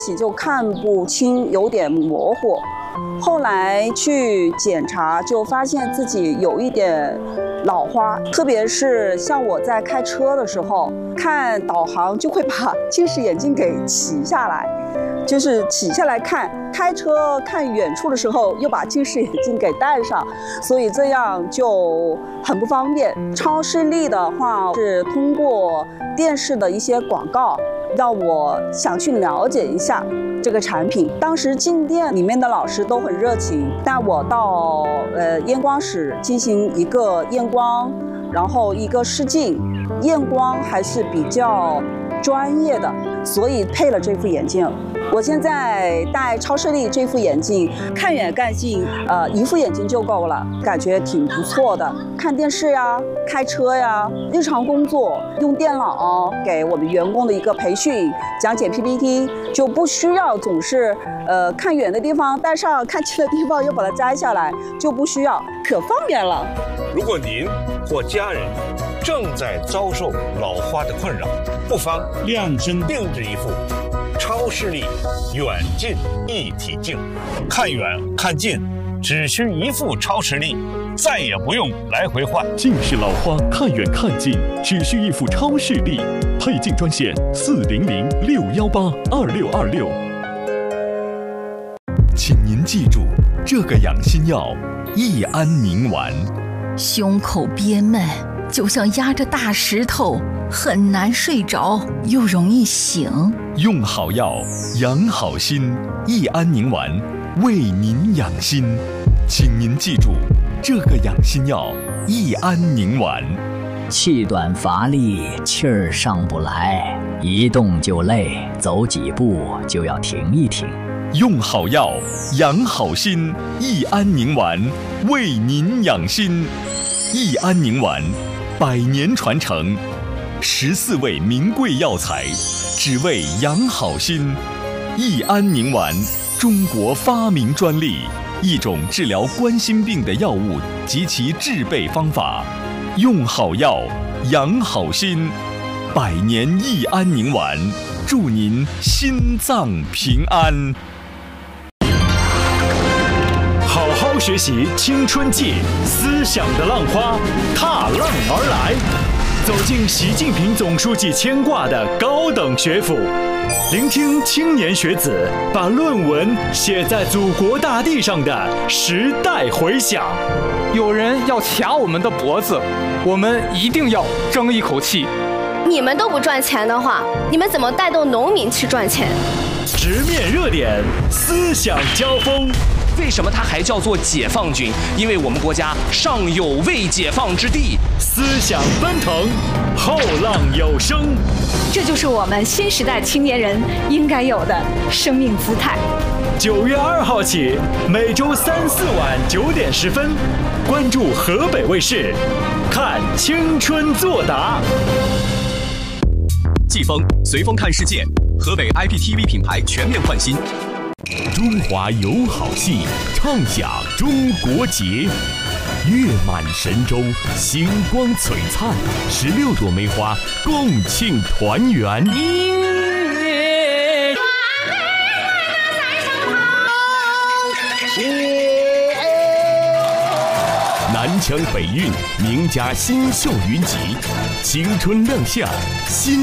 就看不清，有点模糊。后来去检查，就发现自己有一点老花，特别是像我在开车的时候，看导航就会把近视眼镜给起下来，就是起下来看，开车看远处的时候又把近视眼镜给戴上，所以这样就很不方便。超视力的话是通过电视的一些广告，让我想去了解一下这个产品。当时进店里面的老师都很热情，带我到验光室进行一个验光，然后一个试镜。验光还是比较专业的，所以配了这副眼镜。我现在戴超视力这副眼镜，看远看近，一副眼镜就够了，感觉挺不错的。看电视呀，开车呀，日常工作用电脑给我们员工的一个培训，讲解 PPT， 就不需要总是看远的地方戴上，看近的地方又把它摘下来，就不需要，可方便了。 如果您或家人正在遭受老花的困扰，不妨量身定制一副超视力远近一体镜，看远看近只需一副超视力，再也不用来回换。 近视老花看远看近只需一副超视力，配镜专线400-618-2626。请您记住这个养心药益安宁丸。 胸口憋闷，就像压着大石头，很难睡着，又容易醒。 用好药，养好心，益安宁丸为您养心。请您记住这个养心药益安宁丸。 气短乏力，气儿上不来，一动就累，走几步就要停一停。 用好药，养好心，益安宁丸为您养心。益安宁丸100年传承，14味名贵药材，只为养好心。益安宁丸，中国发明专利，一种治疗冠心病的药物及其制备方法。用好药，养好心，100年益安宁丸，祝您心脏平安。 好好学习青春季，思想的浪花踏浪而来，走进习近平总书记牵挂的高等学府，聆听青年学子把论文写在祖国大地上的时代回响。 有人要卡我们的脖子，我们一定要争一口气。 你们都不赚钱的话，你们怎么带动农民去赚钱？ 直面热点，思想交锋。 为什么它还叫做解放军？因为我们国家尚有未解放之地。 思想奔腾，后浪有声。 这就是我们新时代青年人应该有的生命姿态。 9月2号起，每周3、4晚9点10分，关注河北卫视，看青春作答。 季风随风看世界，河北 IPTV 品牌全面换新。 中华友好戏，畅享中国节。月满神州，星光璀璨，16朵梅花共庆团圆。南腔北韵，名家新秀云集，青春亮相，新